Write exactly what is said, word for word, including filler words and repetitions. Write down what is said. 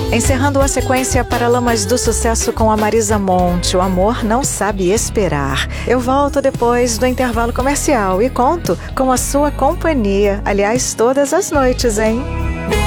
Encerrando a sequência Paralamas do Sucesso com a Marisa Monte, O Amor Não Sabe Esperar. Eu volto depois do intervalo comercial e conto com a sua companhia, aliás, todas as noites, hein?